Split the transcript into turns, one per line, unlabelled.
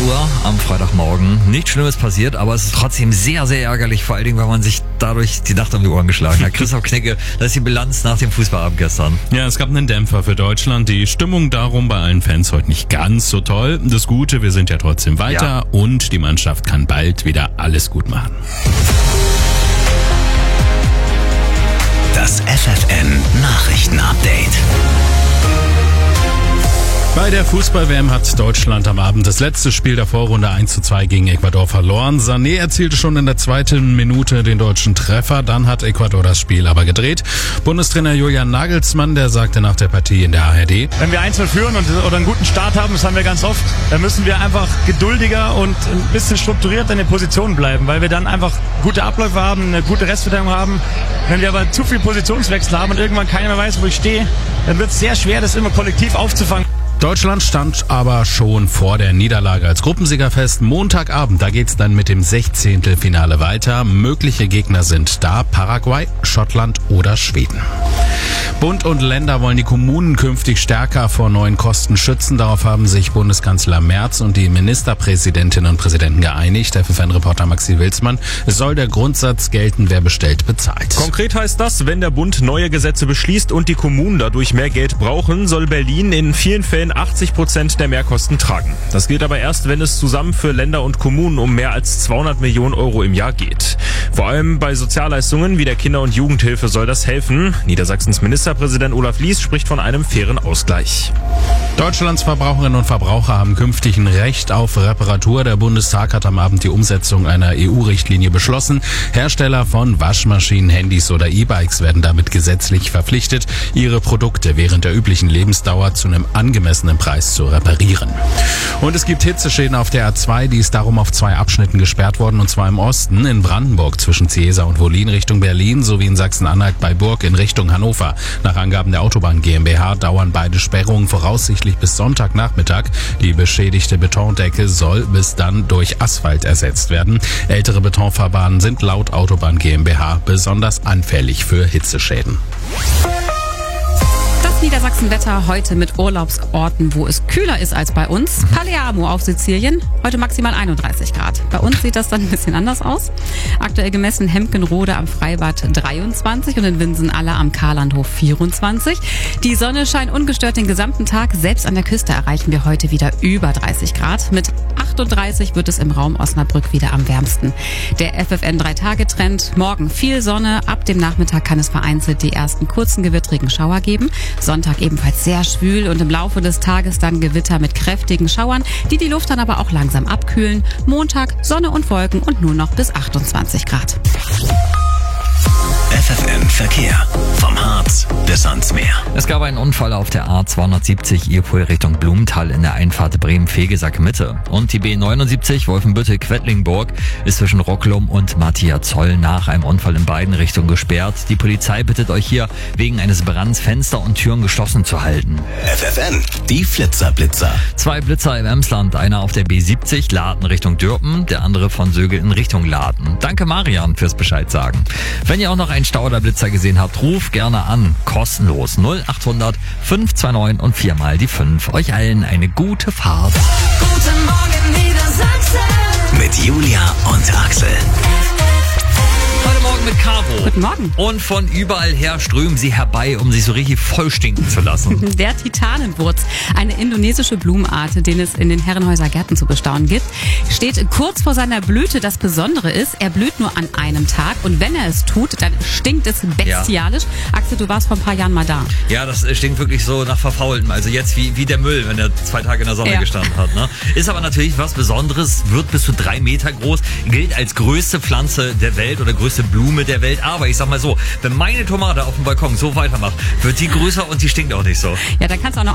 Uhr am Freitagmorgen. Nichts Schlimmes passiert, aber es ist trotzdem sehr, sehr ärgerlich, vor allen Dingen, weil man sich dadurch die Nacht um die Ohren geschlagen hat. Christoph Knecke, das ist die Bilanz nach dem Fußballabend gestern.
Ja, es gab einen Dämpfer für Deutschland. Die Stimmung darum bei allen Fans heute nicht ganz so toll. Das Gute, wir sind ja trotzdem weiter und die Mannschaft kann bald wieder alles gut machen.
Das FFN-Nachrichten-Update.
Bei der Fußball-WM hat Deutschland am Abend das letzte Spiel der Vorrunde 1:2 gegen Ecuador verloren. Sané erzielte schon in der zweiten Minute den deutschen Treffer. Dann hat Ecuador das Spiel aber gedreht. Bundestrainer Julian Nagelsmann, der sagte nach der Partie in der ARD:
Wenn wir 1-0 führen oder einen guten Start haben, das haben wir ganz oft, dann müssen wir einfach geduldiger und ein bisschen strukturierter in den Positionen bleiben, weil wir dann einfach gute Abläufe haben, eine gute Restverteidigung haben. Wenn wir aber zu viel Positionswechsel haben und irgendwann keiner mehr weiß, wo ich stehe, dann wird es sehr schwer, das immer kollektiv aufzufangen.
Deutschland stand aber schon vor der Niederlage als Gruppensieger fest. Montagabend, da geht's dann mit dem 16. Finale weiter. Mögliche Gegner sind da Paraguay, Schottland oder Schweden. Bund und Länder wollen die Kommunen künftig stärker vor neuen Kosten schützen. Darauf haben sich Bundeskanzler Merz und die Ministerpräsidentinnen und Präsidenten geeinigt. FFN-Reporter Maxi Wilsmann: Es soll der Grundsatz gelten, wer bestellt, bezahlt.
Konkret heißt das, wenn der Bund neue Gesetze beschließt und die Kommunen dadurch mehr Geld brauchen, soll Berlin in vielen Fällen 80% der Mehrkosten tragen. Das gilt aber erst, wenn es zusammen für Länder und Kommunen um mehr als 200 Millionen Euro im Jahr geht. Vor allem bei Sozialleistungen wie der Kinder- und Jugendhilfe soll das helfen. Niedersachsens Ministerpräsident Olaf Lies spricht von einem fairen Ausgleich.
Deutschlands Verbraucherinnen und Verbraucher haben künftig ein Recht auf Reparatur. Der Bundestag hat am Abend die Umsetzung einer EU-Richtlinie beschlossen. Hersteller von Waschmaschinen, Handys oder E-Bikes werden damit gesetzlich verpflichtet, ihre Produkte während der üblichen Lebensdauer zu einem angemessenen Preis zu reparieren. Und es gibt Hitzeschäden auf der A2, die ist darum auf 2 Abschnitten gesperrt worden, und zwar im Osten, in Brandenburg zwischen Ciesa und Wollin Richtung Berlin sowie in Sachsen-Anhalt bei Burg in Richtung Hannover. Nach Angaben der Autobahn GmbH dauern beide Sperrungen voraussichtlich bis Sonntagnachmittag. Die beschädigte Betondecke soll bis dann durch Asphalt ersetzt werden. Ältere Betonfahrbahnen sind laut Autobahn GmbH besonders anfällig für Hitzeschäden.
Das Niedersachsen-Wetter heute mit Urlaubsorten, wo es kühler ist als bei uns. Palermo auf Sizilien, heute maximal 31 Grad. Bei uns sieht das dann ein bisschen anders aus. Aktuell gemessen in Hemkenrode am Freibad 23 und in Winsen-Aller am Karlandhof 24. Die Sonne scheint ungestört den gesamten Tag. Selbst an der Küste erreichen wir heute wieder über 30 Grad. Mit 38 wird es im Raum Osnabrück wieder am wärmsten. Der FFN 3-Tage-Trend: morgen viel Sonne, ab dem Nachmittag kann es vereinzelt die ersten kurzen gewittrigen Schauer geben. Sonntag ebenfalls sehr schwül und im Laufe des Tages dann Gewitter mit kräftigen Schauern, die Luft dann aber auch langsam abkühlen. Montag Sonne und Wolken und nur noch bis 28 Grad.
FFN Verkehr. Vom Harz bis ans Meer.
Es gab einen Unfall auf der A270 Ihrpol Richtung Blumenthal in der Einfahrt Bremen-Fegesack Mitte. Und die B79 Wolfenbüttel-Quedlinburg ist zwischen Rocklum und Matthias-Zoll nach einem Unfall in beiden Richtungen gesperrt. Die Polizei bittet euch hier, wegen eines Brands Fenster und Türen geschlossen zu halten.
FFN, die Flitzer-Blitzer. 2
Blitzer im Emsland, einer auf der B70 Laden Richtung Dürpen, der andere von Sögel in Richtung Laden. Danke Marian fürs Bescheid sagen. Wenn ihr auch noch einen Stau oder Blitzer gesehen habt, ruft gerne an. Kostenlos 0800 529 und 4 mal die 5. Euch allen eine gute Fahrt.
Guten Morgen Niedersachsen.
Mit Julia und Axel.
Heute Morgen mit Caro.
Guten Morgen.
Und von überall her strömen sie herbei, um sich so richtig voll stinken zu lassen.
Der Titanenwurz, eine indonesische Blumenart, den es in den Herrenhäuser Gärten zu bestaunen gibt, steht kurz vor seiner Blüte. Das Besondere ist, er blüht nur an einem Tag und wenn er es tut, dann stinkt es bestialisch. Ja. Axel, du warst vor ein paar Jahren mal da.
Ja, das stinkt wirklich so nach Verfaultem. Also jetzt wie der Müll, wenn er 2 Tage in der Sonne gestanden hat. Ne? Ist aber natürlich was Besonderes, wird bis zu 3 Meter groß, gilt als größte Pflanze der Welt oder größte Blume der Welt. Aber ich sag mal so, wenn meine Tomate auf dem Balkon so weitermacht, wird die größer und die stinkt auch nicht so.
Ja, dann kannst du auch noch